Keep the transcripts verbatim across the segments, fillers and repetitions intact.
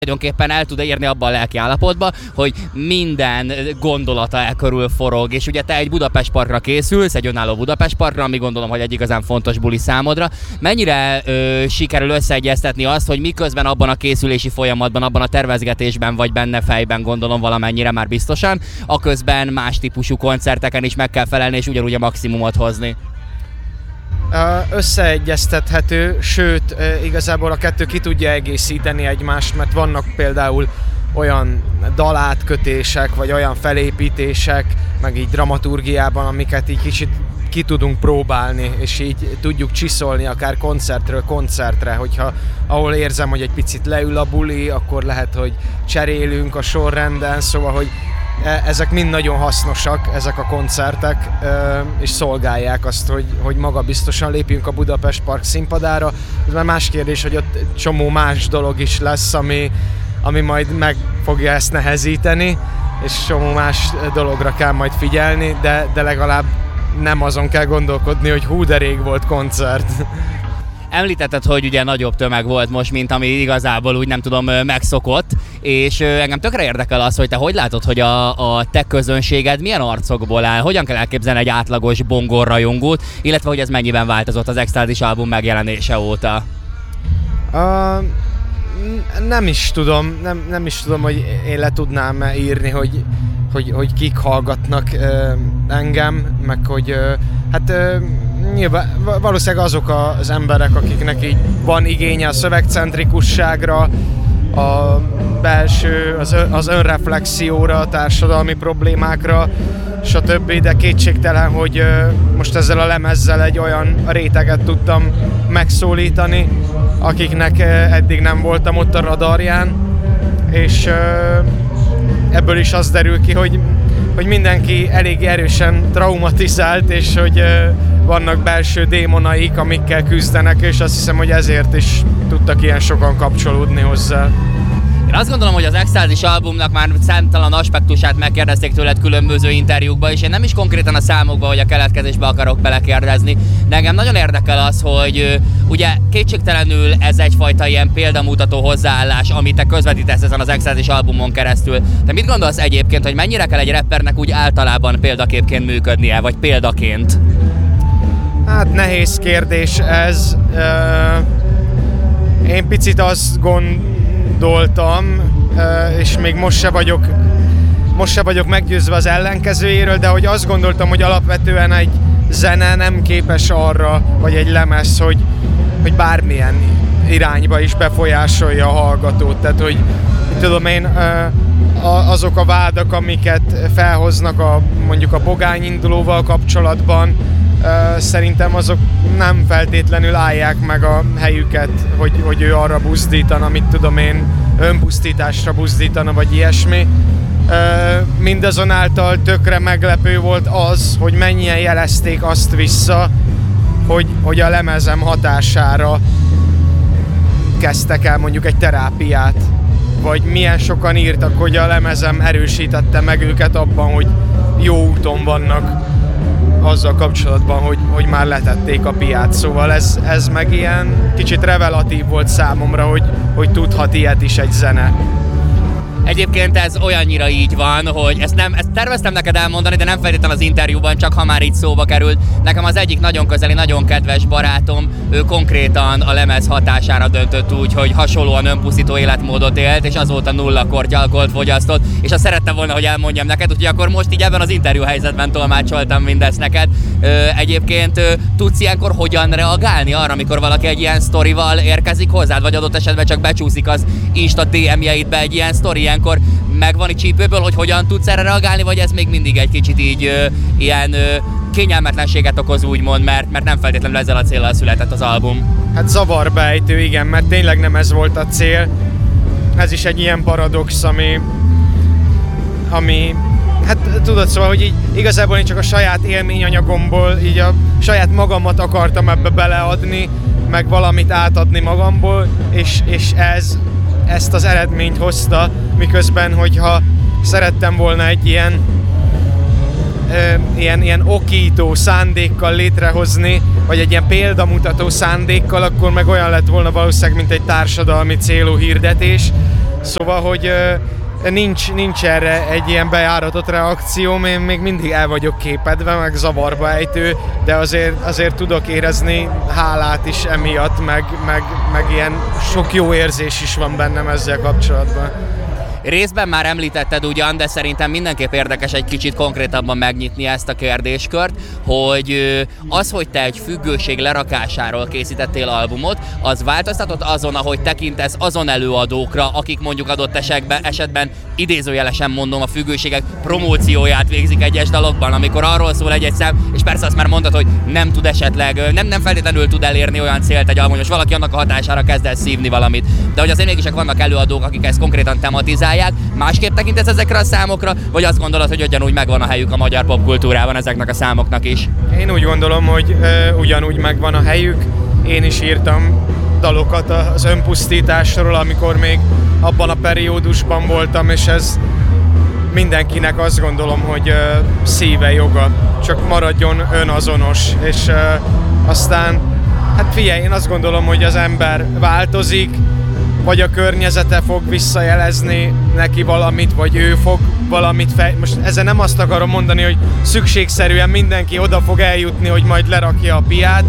tulajdonképpen el tud érni abban a lelki állapotba, hogy minden gondolata el körül forog, és ugye te egy Budapest Parkra készülsz, egy önálló Budapest Parkra, ami gondolom, hogy egy igazán fontos buli számodra. Mennyire ö, sikerül összeegyeztetni azt, hogy miközben abban a készülési folyamatban, abban a tervezgetésben vagy benne fejben, gondolom valamennyire már biztosan, aközben más típusú koncerteken is meg kell felelni, és ugyanúgy a maximumot hozni? Összeegyeztethető, sőt, igazából a kettő ki tudja egészíteni egymást, mert vannak például olyan dalátkötések, vagy olyan felépítések, meg így dramaturgiában, amiket így kicsit ki tudunk próbálni, és így tudjuk csiszolni akár koncertről koncertre, hogyha ahol érzem, hogy egy picit leül a buli, akkor lehet, hogy cserélünk a sorrenden, szóval, hogy ezek mind nagyon hasznosak, ezek a koncertek, és szolgálják azt, hogy, hogy magabiztosan lépjünk a Budapest Park színpadára. Ez már más kérdés, hogy ott csomó más dolog is lesz, ami, ami majd meg fogja ezt nehezíteni, és csomó más dologra kell majd figyelni, de, de legalább nem azon kell gondolkodni, hogy hú, de rég volt koncert. Említetted, hogy ugye nagyobb tömeg volt most, mint ami igazából úgy nem tudom megszokott, és engem tökre érdekel az, hogy te hogy látod, hogy a, a te közönséged milyen arcokból áll, hogyan kell elképzelni egy átlagos bongor rajongót, illetve hogy ez mennyiben változott az Extázis album megjelenése óta? Uh, nem is tudom, nem, nem is tudom, hogy én le tudnám írni, hogy, hogy, hogy kik hallgatnak uh, engem, meg hogy uh, hát uh, nyilván valószínűleg azok az emberek, akiknek így van igénye a szövegcentrikusságra, a belső, az, az önreflexióra, a társadalmi problémákra, stb. De kétségtelen, hogy most ezzel a lemezzel egy olyan réteget tudtam megszólítani, akiknek eddig nem voltam ott a radarján, és ebből is az derül ki, hogy, hogy mindenki elég erősen traumatizált, és hogy vannak belső démonaik, amikkel küzdenek, és azt hiszem, hogy ezért is tudtak ilyen sokan kapcsolódni hozzá. Én azt gondolom, hogy az Extázis albumnak már számtalan aspektusát megkérdezték tőled különböző interjúkba, és én nem is konkrétan a számokba vagy a keletkezésbe akarok belekérdezni, de engem nagyon érdekel az, hogy ugye kétségtelenül ez egyfajta ilyen példamutató hozzáállás, amit te közvetítesz ezen az Extázis albumon keresztül. Te mit gondolsz egyébként, hogy mennyire kell egy rappernek úgy általában példaképként működnie, vagy példaként? Hát nehéz kérdés ez. Én picit azt gondoltam, és még most se vagyok, most se vagyok meggyőzve az ellenkezőjéről, de hogy azt gondoltam, hogy alapvetően egy zene nem képes arra, vagy egy lemez, hogy, hogy bármilyen irányba is befolyásolja a hallgatót. Tehát, hogy tudom én, azok a vádak, amiket felhoznak a, mondjuk a pogányindulóval kapcsolatban, Uh, szerintem azok nem feltétlenül állják meg a helyüket, hogy, hogy ő arra buzdítana, mit tudom én, önpusztításra buzdítana, vagy ilyesmi. Uh, mindazonáltal tökre meglepő volt az, hogy mennyien jelezték azt vissza, hogy, hogy a lemezem hatására kezdtek el mondjuk egy terápiát, vagy milyen sokan írtak, hogy a lemezem erősítette meg őket abban, hogy jó úton vannak azzal kapcsolatban, hogy, hogy már letették a piát. Szóval ez, ez meg ilyen kicsit revelatív volt számomra, hogy, hogy tudhat ilyet is egy zene. Egyébként ez olyannyira így van, hogy ezt, nem, ezt terveztem neked elmondani, de nem feltétlenül az interjúban, csak ha már így szóba került. Nekem az egyik nagyon közeli, nagyon kedves barátom, ő konkrétan a lemez hatására döntött úgy, hogy hasonlóan önpusztító életmódot élt, és azóta nulla korty alkoholt fogyasztott, és azt szerettem volna, hogy elmondjam neked, úgyhogy akkor most így ebben az interjú helyzetben tolmácsoltam mindezt neked. Egyébként tudsz ilyenkor hogyan reagálni arra, amikor valaki egy ilyen sztorival érkezik hozzád, vagy adott esetben csak becsúszik az Insta dé em-jeidbe egy ilyen sztori? Ilyenkor megvan itt csípőből, hogy hogyan tudsz erre reagálni, vagy ez még mindig egy kicsit így ö, ilyen ö, kényelmetlenséget okoz úgymond, mert, mert nem feltétlenül ezzel a céllal született az album? Hát zavarbejtő, igen, mert tényleg nem ez volt a cél. Ez is egy ilyen paradox, ami, ami hát tudod, szóval, hogy így igazából én csak a saját élményanyagomból, így a saját magamat akartam ebbe beleadni, meg valamit átadni magamból, és, és ez ezt az eredményt hozta, miközben, hogyha szerettem volna egy ilyen, ö, ilyen, ilyen okító szándékkal létrehozni, vagy egy ilyen példamutató szándékkal, akkor meg olyan lett volna valószínűleg, mint egy társadalmi célú hirdetés. Szóval, hogy nincs, nincs erre egy ilyen bejáratott reakcióm, én még mindig el vagyok képedve, meg zavarba ejtő, de azért, azért tudok érezni hálát is emiatt, meg, meg, meg ilyen sok jó érzés is van bennem ezzel kapcsolatban. Részben már említetted ugyan, de szerintem mindenképp érdekes egy kicsit konkrétabban megnyitni ezt a kérdéskört, hogy az, hogy te egy függőség lerakásáról készítettél albumot, az változtatott azon, ahogy tekintesz azon előadókra, akik mondjuk adott esetben, esetben idézőjelesen mondom, a függőségek promócióját végzik egyes dalokban, amikor arról szól egy-egy szám, és persze azt már mondtad, hogy nem tud esetleg, nem, nem feltétlenül tud elérni olyan célt egy album, hogy valaki annak a hatására kezd el szívni valamit. De hogy azért mégis vannak előadók, akik ezt konkrétan tematizálják, másképp tekintesz ezekre a számokra, vagy azt gondolod, hogy ugyanúgy megvan a helyük a magyar popkultúrában ezeknek a számoknak is? Én úgy gondolom, hogy ö, ugyanúgy megvan a helyük. Én is írtam dalokat az önpusztításról, amikor még abban a periódusban voltam, és ez mindenkinek azt gondolom, hogy ö, szíve joga, csak maradjon önazonos, és ö, aztán, hát figyelj, én azt gondolom, hogy az ember változik, vagy a környezete fog visszajelezni neki valamit, vagy ő fog valamit fej... Most ezzel nem azt akarom mondani, hogy szükségszerűen mindenki oda fog eljutni, hogy majd lerakja a piát,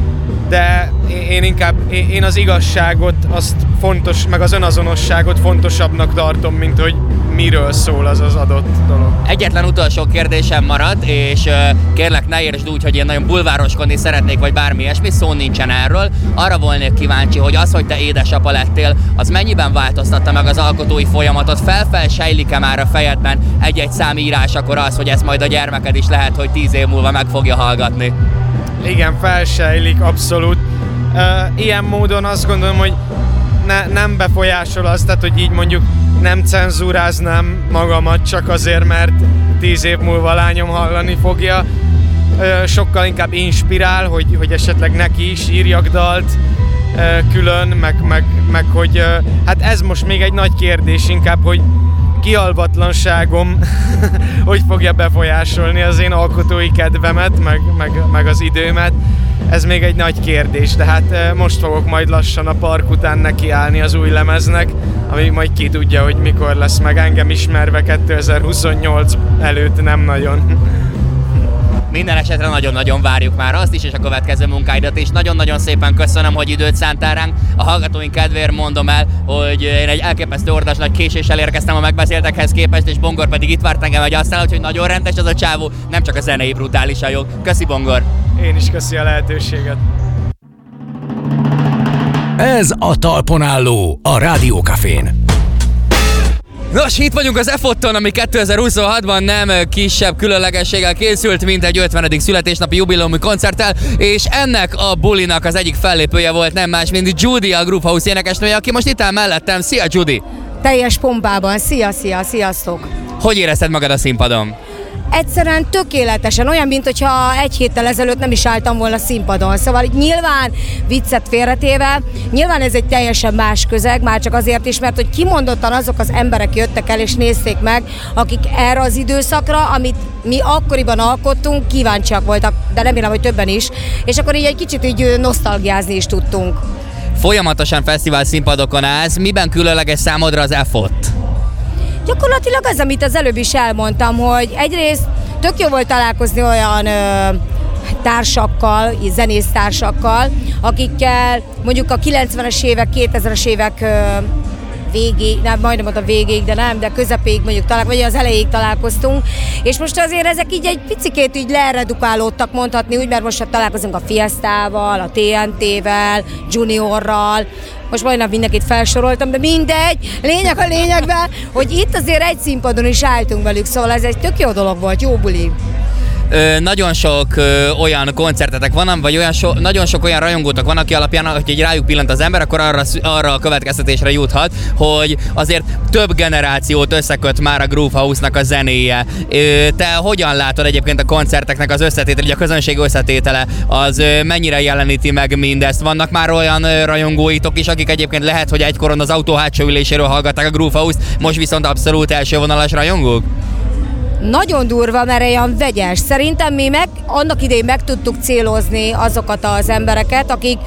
de én inkább, én az igazságot, azt fontos, meg az önazonosságot fontosabbnak tartom, mint hogy miről szól az az adott dolog. Egyetlen utolsó kérdésem marad, és uh, kérlek ne értsd úgy, hogy én nagyon bulvároskodni szeretnék, vagy bármi ilyesmi, szó nincsen erről. Arra volnék kíváncsi, hogy az, hogy te édesapa lettél, az mennyiben változtatta meg az alkotói folyamatot? Fel-fel sejlik-e már a fejedben egy-egy szám írásakor az, hogy ez majd a gyermeked is lehet, hogy tíz év múlva meg fogja hallgatni? Igen, felsejlik, abszolút. Uh, ilyen módon azt gondolom, hogy ne, nem befolyásol az, tehát hogy így mondjuk nem cenzúráznám magamat csak azért, mert tíz év múlva a lányom hallani fogja. Uh, sokkal inkább inspirál, hogy, hogy esetleg neki is írjak dalt uh, külön, meg, meg, meg hogy uh, hát ez most még egy nagy kérdés inkább, hogy kialvatlanságom hogy fogja befolyásolni az én alkotói kedvemet, meg, meg, meg az időmet. Ez még egy nagy kérdés, de hát most fogok majd lassan a park után nekiállni az új lemeznek, ami majd ki tudja, hogy mikor lesz meg, engem ismerve kétezer-huszonnyolc előtt nem nagyon. Minden esetre nagyon-nagyon várjuk már azt is, és a következő munkáidat is. Nagyon-nagyon szépen köszönöm, hogy időt szántál ránk. A hallgatóink kedvéért mondom el, hogy én egy elképesztő ordas nagy késéssel érkeztem a megbeszéltekhez képest, és Bongor pedig itt várt engem egy asztal, úgyhogy nagyon rendes az a csávó, nem csak a zenei brutálisan jó. Köszi, Bongor! Én is köszi a lehetőséget. Ez a Talpon Álló, a Rádiókafén. Nos, itt vagyunk az EFOT-on, ami kétezer-huszonhatban nem kisebb különlegességgel készült, mint egy ötvenedik születésnapi jubileumi koncerttel, és ennek a bulinak az egyik fellépője volt nem más, mint Judy, a Groove House énekesnője, aki most itt áll mellettem. Szia, Judy! Teljes pompában. Szia, szia, sziasztok! Hogy érezted magad a színpadon? Egyszerűen tökéletesen, olyan, mint hogyha egy héttel ezelőtt nem is álltam volna színpadon. Szóval nyilván viccet félretéve, nyilván ez egy teljesen más közeg, már csak azért is, mert hogy kimondottan azok az emberek jöttek el és nézték meg, akik erre az időszakra, amit mi akkoriban alkottunk, kíváncsiak voltak, de remélem, hogy többen is, és akkor így egy kicsit így nosztalgiázni is tudtunk. Folyamatosan fesztivál színpadokon állsz, miben különleges számodra az EFOT? Gyakorlatilag az, amit az előbb is elmondtam, hogy egyrészt tök jó volt találkozni olyan ö, társakkal, zenésztársakkal, akikkel mondjuk a kilencvenes évek, kétezres évek ö, végéig, nem majdnem ott a végéig, de nem, de közepéig mondjuk találkoztunk, vagy az elejéig találkoztunk, és most azért ezek így egy picikét így leredukálódtak mondhatni, úgy, mert most találkozunk a Fiestával, a té en té-vel, Juniorral, most majdnem mindenkit felsoroltam, de mindegy, lényeg a lényegben, hogy itt azért egy színpadon is álltunk velük, szóval ez egy tök jó dolog volt, jó buli. Ö, nagyon sok ö, olyan koncertetek van, vagy olyan so, nagyon sok olyan rajongótok van, aki alapján, hogy egy rájuk pillant az ember, akkor arra, arra a következtetésre juthat, hogy azért több generációt összeköt már a Groove House-nak a zenéje. Ö, te hogyan látod egyébként a koncerteknek az összetétele, a közönség összetétele, az ö, mennyire jeleníti meg mindezt? Vannak már olyan ö, rajongóitok is, akik egyébként lehet, hogy egykor az autó hátsó üléséről hallgatták a Groove House-t, most viszont abszolút elsővonalas rajongók? Nagyon durva, mert olyan vegyes. Szerintem mi meg annak idején meg tudtuk célozni azokat az embereket, akik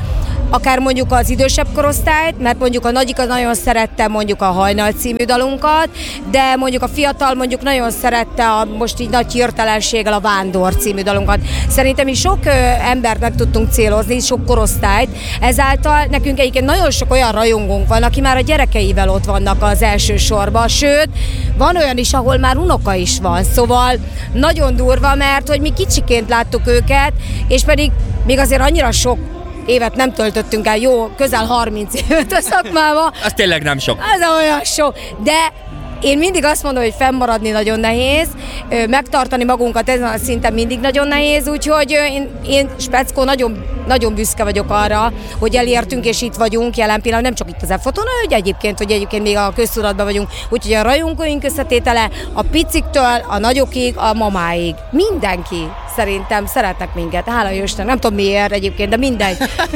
akár mondjuk az idősebb korosztályt, mert mondjuk a nagyik az nagyon szerette mondjuk a Hajnal című dalunkat, de mondjuk a fiatal mondjuk nagyon szerette a, most így nagy hirtelenséggel a Vándor című dalunkat. Szerintem is sok ö, embert meg tudtunk célozni, sok korosztályt, ezáltal nekünk egyébként nagyon sok olyan rajongónk van, aki már a gyerekeivel ott vannak az első sorban, sőt, van olyan is, ahol már unoka is van, szóval nagyon durva, mert hogy mi kicsiként láttuk őket, és pedig még azért annyira sok évet nem töltöttünk el, jó, közel harminc évet a szakmába. Az tényleg nem sok. Ez olyan sok, de én mindig azt mondom, hogy fennmaradni nagyon nehéz, megtartani magunkat ezen a szinten mindig nagyon nehéz, úgyhogy én, én Speckó nagyon, nagyon büszke vagyok arra, hogy elértünk és itt vagyunk jelen pillanatban, nem csak itt az E-Foton, hogy egyébként, hogy egyébként még a köztudatban vagyunk, úgyhogy a rajongóink összetétele a piciktől, a nagyokig, a mamáig, mindenki szerintem szeretnek minket, hála Isten, nem tudom miért egyébként, de mindegy.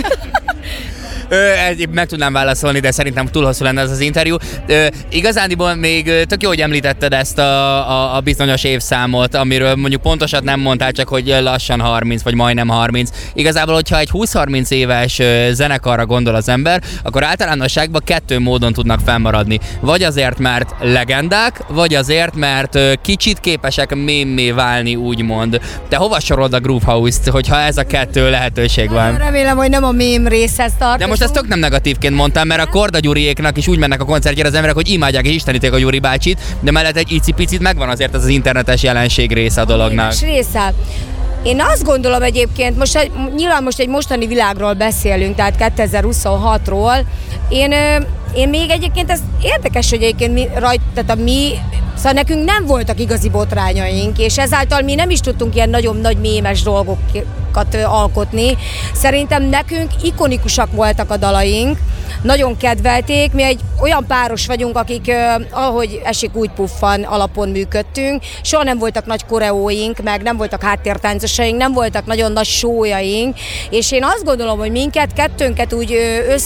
Ö, meg tudnám válaszolni, de szerintem túl hosszú lenne ez az interjú. Ö, igazándiból még tök jó, hogy említetted ezt a, a, a bizonyos évszámot, amiről mondjuk pontosat nem mondtál, csak hogy lassan harminc, vagy majdnem harminc. Igazából, hogyha egy húsz-harminc éves zenekarra gondol az ember, akkor általánosságban kettő módon tudnak fennmaradni. Vagy azért, mert legendák, vagy azért, mert kicsit képesek mémé válni, úgymond. Te hova sorolod a Groove House-t, hogyha ez a kettő lehetőség van? Remélem, hogy nem a mém részhez tartozunk. Most ezt tök nem negatívként mondtam, mert a Korda Gyuriéknak is úgy mennek a koncertjére az emberek, hogy imádják és isteníték a Gyuri bácsit, de mellett egy icipicit megvan azért az az internetes jelenség része a dolognak. És része. Én azt gondolom egyébként, most nyilván most egy mostani világról beszélünk, tehát kétezer-huszonhatról. Én, én még egyébként, ez érdekes, hogy egyébként mi, rajt, tehát a mi, szóval nekünk nem voltak igazi botrányaink, és ezáltal mi nem is tudtunk ilyen nagyon nagy mémes dolgokat alkotni. Szerintem nekünk ikonikusak voltak a dalaink, nagyon kedvelték, mi egy olyan páros vagyunk, akik eh, ahogy esik úgy puffan alapon működtünk, soha nem voltak nagy koreóink, meg nem voltak háttértáncosaink, nem voltak nagyon nagy sójaink, és én azt gondolom, hogy minket, kettőnket úgy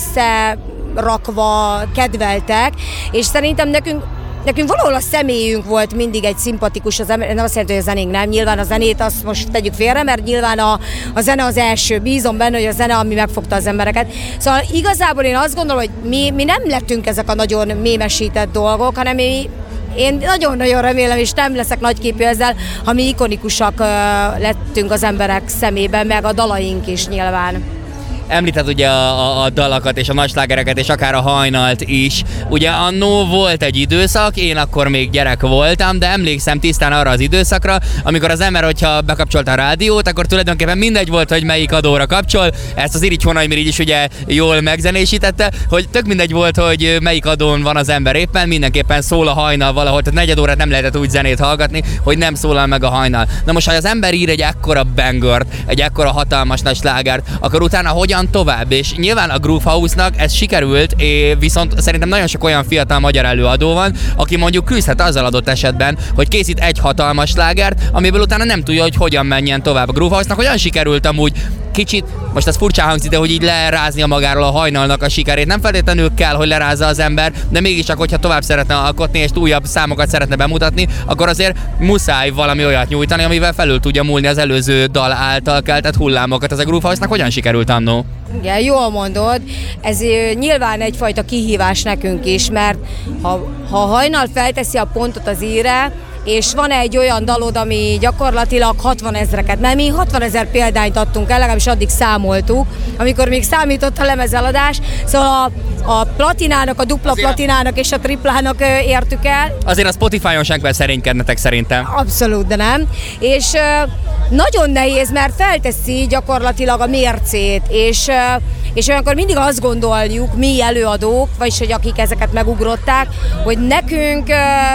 összerakva kedveltek, és szerintem nekünk Nekünk valahol a személyünk volt mindig egy szimpatikus, az ember, nem azt jelenti, hogy a zenénk nem, nyilván a zenét azt most tegyük félre, mert nyilván a, a zene az első, bízom benne, hogy a zene, ami megfogta az embereket. Szóval igazából én azt gondolom, hogy mi, mi nem lettünk ezek a nagyon mémesített dolgok, hanem mi, én nagyon-nagyon remélem, és nem leszek nagyképű ezzel, ha mi ikonikusak uh, lettünk az emberek szemében, meg a dalaink is nyilván. Említed ugye a, a, a dalakat és a nagyslágereket, és akár a Hajnalt is. Ugye annó volt egy időszak, én akkor még gyerek voltam, de emlékszem tisztán arra az időszakra, amikor az ember, hogyha bekapcsolta a rádiót, akkor tulajdonképpen mindegy volt, hogy melyik adóra kapcsol. Ezt az Irigy Honajmirigy is ugye jól megzenésítette, hogy tök mindegy volt, hogy melyik adón van az ember éppen, mindenképpen szól a Hajnal valahol, tehát negyed órát nem lehetett úgy zenét hallgatni, hogy nem szólal meg a Hajnal. Na most, ha az ember ír egy ekkora bangert, egy ekkora hatalmas nagy slágert, akkor utána hogyan tovább, és nyilván a Groove House-nak ez sikerült, viszont szerintem nagyon sok olyan fiatal magyar előadó van, aki mondjuk küzdhet azzal adott esetben, hogy készít egy hatalmas slágert, amiből utána nem tudja, hogy hogyan menjen tovább. A Groove House-nak hogyan sikerült amúgy kicsit, most ez furcsán hangzik, de hogy így leráznia magáról a Hajnalnak a sikerét. Nem feltétlenül kell, hogy lerázza az ember, de mégiscsak, hogyha tovább szeretne alkotni és újabb számokat szeretne bemutatni, akkor azért muszáj valami olyat nyújtani, amivel felül tudja múlni az előző dal által keltett hullámokat. Ez a Groove House-nak hogyan sikerült annó? Igen, jól mondod, ez nyilván egyfajta kihívás nekünk is, mert ha, ha a Hajnal felteszi a pontot az íre, és van egy olyan dalod, ami gyakorlatilag hatvan ezreket, mert mi hatvan ezer példányt adtunk el, legalábbis addig számoltuk, amikor még számított a lemezeladás, szóval a, a platinának, a dupla azért platinának és a triplának értük el. Azért a Spotify-on sem kell szerénykednetek szerintem. Abszolút, de nem. És nagyon nehéz, mert felteszi gyakorlatilag a mércét, és, és olyankor mindig azt gondoljuk, mi előadók, vagyis hogy akik ezeket megugrották, hogy nekünk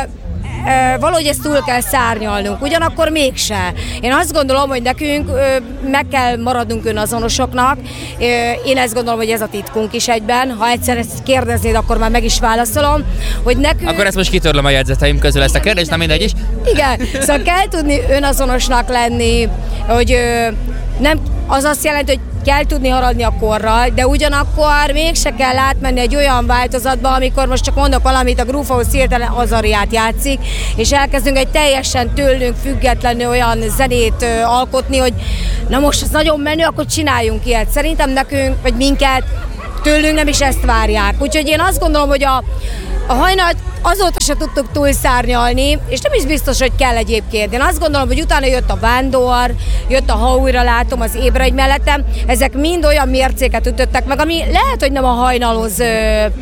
valahogy ezt túl kell szárnyalnunk, ugyanakkor mégse. Én azt gondolom, hogy nekünk meg kell maradnunk önazonosoknak. Én ezt gondolom, hogy ez a titkunk is egyben. Ha egyszer ezt kérdeznéd, akkor már meg is válaszolom, hogy nekünk... Akkor ezt most kitörlöm a jegyzeteim közül ezt a kérdést, nem mindegy is. Igen, szóval kell tudni önazonosnak lenni, hogy nem, az azt jelenti, hogy kell tudni haradni a korral, de ugyanakkor mégse kell átmenni egy olyan változatba, amikor most csak mondok valamit, a Groovehouse hirtelen Azariát játszik, és elkezdünk egy teljesen tőlünk függetlenül olyan zenét ö, alkotni, hogy na most ez nagyon menő, akkor csináljunk ilyet. Szerintem nekünk, vagy minket, tőlünk nem is ezt várják. Úgyhogy én azt gondolom, hogy a, a hajnalt azóta se tudtuk túlszárnyalni, és nem is biztos, hogy kell egyébként. Én azt gondolom, hogy utána jött a Vándor, jött a Ha újra látom, az Ébredj mellettem, ezek mind olyan mércéket ütöttek meg, ami lehet, hogy nem a hajnalhoz ö,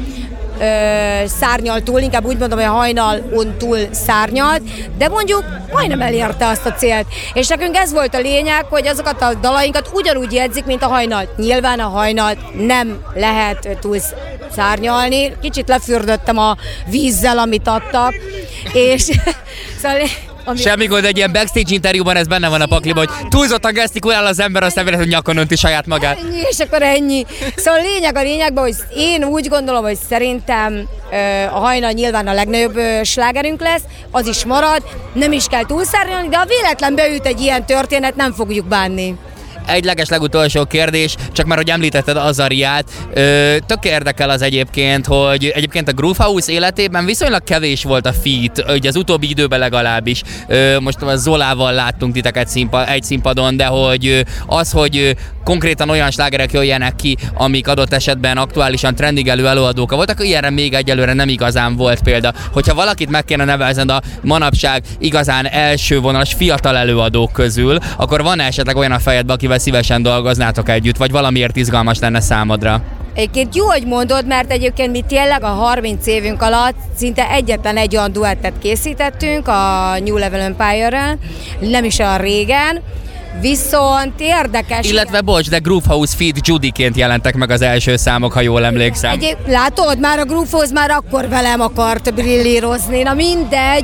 ö, szárnyalt túl, inkább úgy mondom, hogy a hajnalon túl szárnyalt, de mondjuk majdnem elérte azt a célt. És nekünk ez volt a lényeg, hogy azokat a dalainkat ugyanúgy jegyzik, mint a hajnalt. Nyilván a hajnalt nem lehet túl szárnyalni. Kicsit lefürdöttem a vízzel, amit adtak, és szóval... Ami... Semmi gond, egy ilyen backstage interjúban ez benne van a pakliban, hogy túlzottan gesztikulál az ember, aztán véletlenül nyakon önti saját magát. Ennyi, és akkor ennyi. Szóval a lényeg a lényegben, hogy én úgy gondolom, hogy szerintem a hajnal nyilván a legnagyobb slágerünk lesz, az is marad, nem is kell túlszárnyalni, de ha véletlen beüt egy ilyen történet, nem fogjuk bánni. Egy leges legutolsó kérdés, csak már hogy említetted Azariát, ö, tök érdekel az egyébként, hogy egyébként a Groovehouse életében viszonylag kevés volt a feat, ugye az utóbbi időben legalábbis. Ö, most a Zolával láttunk titeket színpad, egy színpadon, de hogy az, hogy konkrétan olyan slágerek jöjjenek ki, amik adott esetben aktuálisan trendigelő előadók voltak, ilyenre még egyelőre nem igazán volt példa. Hogyha valakit meg kéne nevezned a manapság igazán elsővonalas fiatal előadók közül, akkor van esetleg olyan a fejedben, akivel szívesen dolgoznátok együtt, vagy valamiért izgalmas lenne számodra? Egyébként jó, hogy mondod, mert egyébként mi tényleg a harminc évünk alatt szinte egyetlen egy olyan duettet készítettünk a New Level Empire-rel, nem is olyan régen, viszont érdekes... Illetve bocs, de Groovehouse feat. Judyként jelentek meg az első számok, ha jól emlékszem. Egyéb, látod, már a Groovehouse már akkor velem akart brillírozni, na mindegy,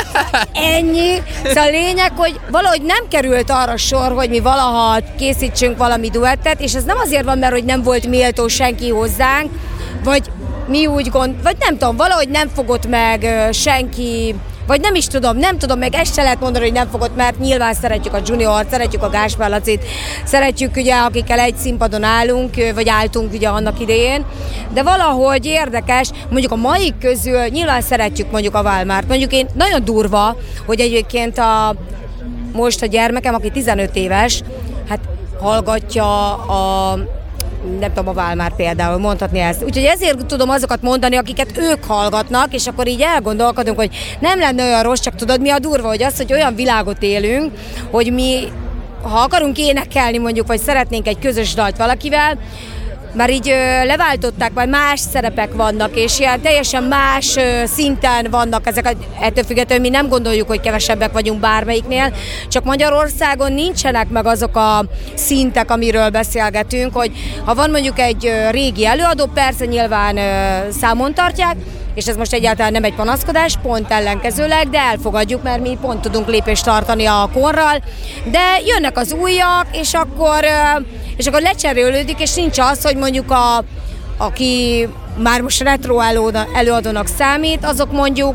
ennyi. Szóval a lényeg, hogy valahogy nem került arra sor, hogy mi valaha készítsünk valami duettet, és ez nem azért van, mert hogy nem volt méltó senki hozzánk, vagy mi úgy gond, vagy nem tudom, valahogy nem fogott meg senki, vagy nem is tudom, nem tudom, meg ezt se lehet mondani, hogy nem fogott, mert nyilván szeretjük a Juniort, szeretjük a Gáspár Lacit, szeretjük ugye, akikkel egy színpadon állunk, vagy álltunk ugye annak idején, de valahogy érdekes, mondjuk a mai közül nyilván szeretjük mondjuk a Válmárt, mondjuk én nagyon durva, hogy egyébként a, most a gyermekem, aki tizenöt éves, hát hallgatja a nem tudom, a Válmár például mondhatni ezt. Úgyhogy ezért tudom azokat mondani, akiket ők hallgatnak, és akkor így elgondolkodunk, hogy nem lenne olyan rossz, csak tudod, mi a durva, hogy az, hogy olyan világot élünk, hogy mi, ha akarunk énekelni mondjuk, vagy szeretnénk egy közös dalt valakivel, már így ö, leváltották, vagy más szerepek vannak, és ilyen teljesen más ö, szinten vannak ezek, ettől függetlenül mi nem gondoljuk, hogy kevesebbek vagyunk bármelyiknél, csak Magyarországon nincsenek meg azok a szintek, amiről beszélgetünk, hogy ha van mondjuk egy ö, régi előadó, persze nyilván ö, számon tartják, és ez most egyáltalán nem egy panaszkodás, pont ellenkezőleg, de elfogadjuk, mert mi pont tudunk lépést tartani a korral, de jönnek az újak, és akkor, és akkor lecserélődik, és nincs az, hogy mondjuk a, aki már most retro előadónak számít, azok mondjuk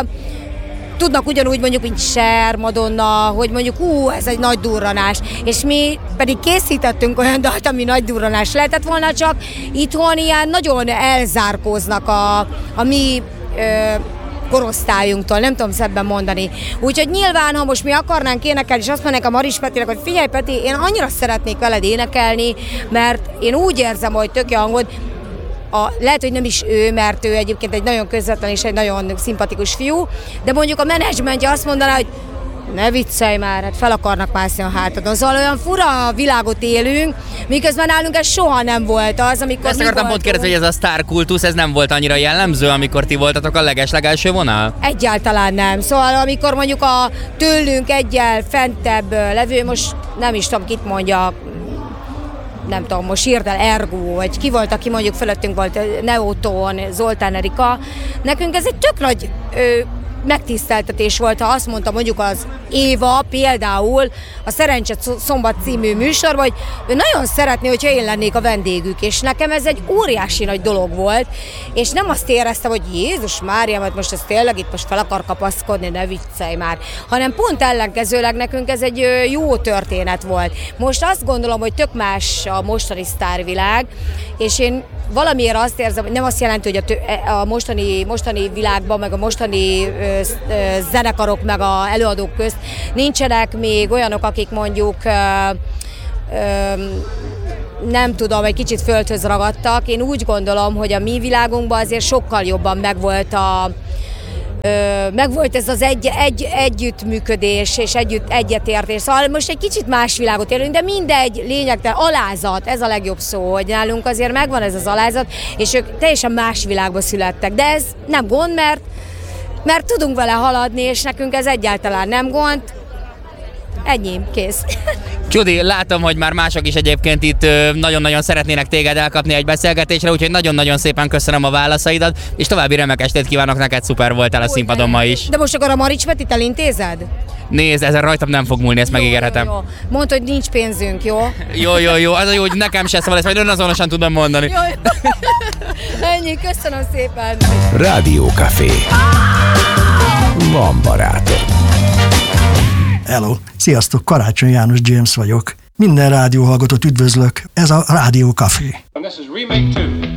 tudnak ugyanúgy mondjuk, mint Cher, Madonna, hogy mondjuk ú, ez egy nagy durranás, és mi pedig készítettünk olyan dalt, ami nagy durranás lehetett volna, csak itthon ilyen nagyon elzárkóznak a, a mi ö, korosztályunktól, nem tudom szebben mondani. Úgyhogy nyilván, ha most mi akarnánk énekelni, és azt mondanánk a Maris Petinek, hogy figyelj Peti, én annyira szeretnék veled énekelni, mert én úgy érzem, hogy tök jó hangod. A, lehet, hogy nem is ő, mert ő egyébként egy nagyon közvetlen és egy nagyon szimpatikus fiú, de mondjuk a menedzsmentje azt mondaná, hogy ne viccelj már, hát fel akarnak mászni a hátadon. Szóval olyan fura világot élünk, miközben nálunk ez soha nem volt az, amikor Ezt akartam pont kérdezni, hogy ez a sztárkultusz, ez nem volt annyira jellemző, amikor ti voltatok a leges-legelső vonal? Egyáltalán nem. Szóval amikor mondjuk a tőlünk egyel fentebb levő, most nem is tudom, kit mondja, nem tudom, most írt el Ergo, vagy ki volt, aki mondjuk fölöttünk volt, Neoton, Zoltán Erika. Nekünk ez egy tök nagy ö, megtiszteltetés volt, ha azt mondta mondjuk az Éva például a Szerencse Szombat című műsorban, hogy ő nagyon szeretné, hogyha én lennék a vendégük, és nekem ez egy óriási nagy dolog volt, és nem azt éreztem, hogy Jézus Mária, mert most ez tényleg itt most fel akar kapaszkodni, ne viccelj már, hanem pont ellenkezőleg nekünk ez egy jó történet volt. Most azt gondolom, hogy tök más a mostani sztárvilág, és én valamiért azt érzem, hogy nem azt jelenti, hogy a, a mostani, mostani világban, meg a mostani ö, ö, zenekarok, meg a előadók közt nincsenek még olyanok, akik mondjuk ö, ö, nem tudom, egy kicsit földhöz ragadtak. Én úgy gondolom, hogy a mi világunkban azért sokkal jobban megvolt a Ö, megvolt ez az egy, egy, együttműködés és együtt, egyetértés. Szóval most egy kicsit más világot élünk, de mindegy, lényegtelen, alázat, ez a legjobb szó, hogy nálunk azért megvan ez az alázat, és ők teljesen más világba születtek. De ez nem gond, mert, mert tudunk vele haladni, és nekünk ez egyáltalán nem gond. Ennyi, kész. Csudi, látom, hogy már mások is egyébként itt nagyon-nagyon szeretnének téged elkapni egy beszélgetésre, úgyhogy nagyon-nagyon szépen köszönöm a válaszaidat, és további remek estét kívánok neked, szuper voltál a színpadon ma is. De most akkor a Marics Petit elintézed? Nézd, ezen rajtam nem fog múlni, ezt jó, megígérhetem. Jó, jó. Mondd, hogy nincs pénzünk, jó? Jó, jó, jó, az a jó, hogy nekem se, szóval ezt majd önazonosan tudom mondani. Jó, jó. Ennyi, köszönöm szépen. Rádió Café. Van barátom. Hello! Sziasztok! Karácsony János James vagyok. Minden rádióhallgatót üdvözlök. Ez a Rádió Café. And this is remake two.